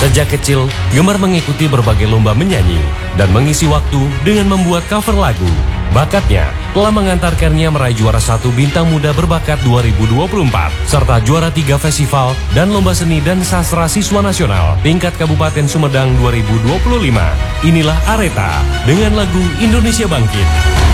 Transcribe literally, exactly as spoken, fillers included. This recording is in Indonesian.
Sejak kecil, gemar mengikuti berbagai lomba menyanyi dan mengisi waktu dengan membuat cover lagu. Bakatnya telah mengantarkannya meraih juara satu Bintang Muda Berbakat dua ribu dua puluh empat, serta juara tiga festival dan lomba seni dan sastra siswa nasional tingkat Kabupaten Sumedang dua ribu dua puluh lima. Inilah Aretha dengan lagu Indonesia Bangkit.